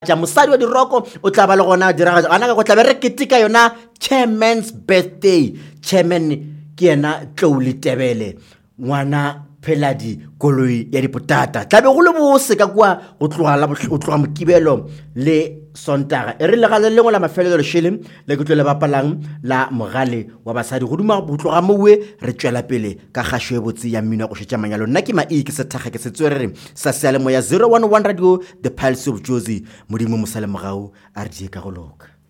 ja mosadi wa diroko o tla ba le gona diragatsa ana ka go tla be re ketika yona chairman's birthday. Chairman ke yena Tlouli Tebele ngwana Pheladi Koloi ya dipotata tla be go le bose ka kwa go tloga Mokibelo le Sontaga e re le gale lengwe la mafelelo le shele le go tlole bapalang la mogale wa basadi go duma go tloga mowe re tswela pele ka gasho e botse ya mmino go shetša manyalo nna ke Maiki ke sethage ke setswerere sa sealemoya 011 radio the pulse of Jozi modimo mosale mogau a re die ka go loka.